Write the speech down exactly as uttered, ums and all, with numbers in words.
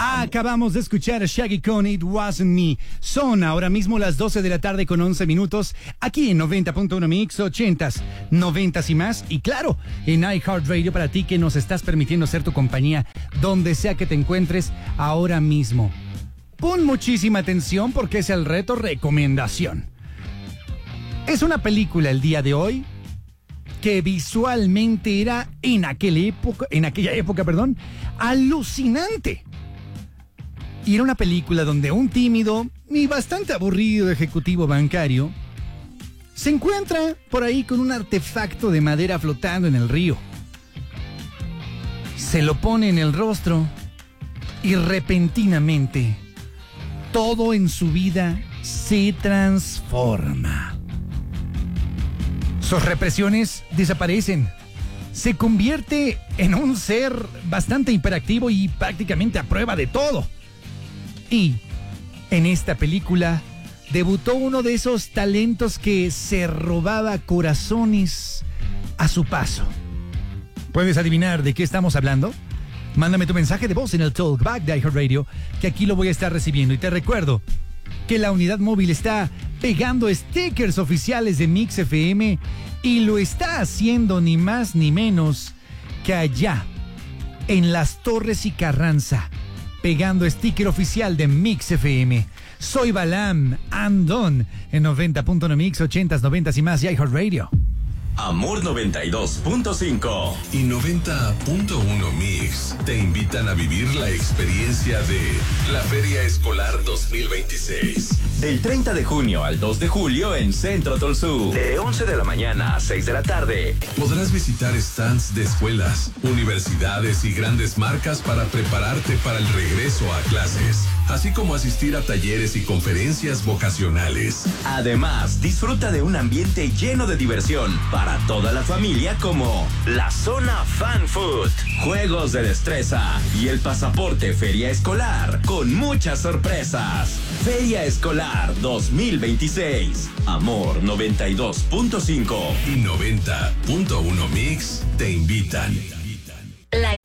Acabamos de escuchar a Shaggy con It Wasn't Me. Son ahora mismo las doce de la tarde con once minutos, aquí en noventa punto uno Mix, ochentas, noventas y más. Y claro, en iHeartRadio para ti que nos estás permitiendo ser tu compañía, donde sea que te encuentres ahora mismo. Pon muchísima atención porque es el reto recomendación. Es una película el día de hoy que visualmente era en aquella época, en aquella época, perdón, alucinante. Y era una película donde un tímido y bastante aburrido ejecutivo bancario se encuentra por ahí con un artefacto de madera flotando en el río. Se lo pone en el rostro y repentinamente todo en su vida se transforma. Sus represiones desaparecen. Se convierte en un ser bastante hiperactivo y prácticamente a prueba de todo. Y en esta película debutó uno de esos talentos que se robaba corazones a su paso. ¿Puedes adivinar de qué estamos hablando? Mándame tu mensaje de voz en el Talkback de iHeartRadio, que aquí lo voy a estar recibiendo. Y te recuerdo que la unidad móvil está pegando stickers oficiales de Mix F M y lo está haciendo ni más ni menos que allá, en Las Torres y Carranza, pegando sticker oficial de Mix F M. Soy Balam Andon en noventa punto uno Mix, ochentas, noventas y más y iHeartRadio. Amor noventa y dos punto cinco y noventa punto uno Mix te invitan a vivir la experiencia de la Feria Escolar dos mil veintiséis. Del treinta de junio al dos de julio en Centro Tolsú. De once de la mañana a seis de la tarde. Podrás visitar stands de escuelas, universidades y grandes marcas para prepararte para el regreso a clases, así como asistir a talleres y conferencias vocacionales. Además, disfruta de un ambiente lleno de diversión para toda la familia, como la zona Fan Food, juegos de destreza y el pasaporte Feria Escolar con muchas sorpresas. Feria Escolar dos mil veintiséis. Amor noventa y dos punto cinco y noventa punto uno Mix te invitan. La